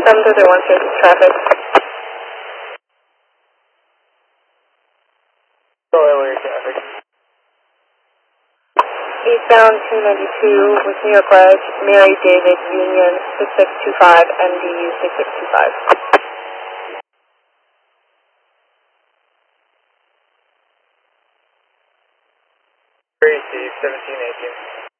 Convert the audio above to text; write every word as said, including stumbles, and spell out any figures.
seven three one, changes traffic. Slow area traffic. Eastbound two ninety-two with New York Ledge, Mary David Union six six two five, M D U six six two five. Tracy, seventeen eighteen.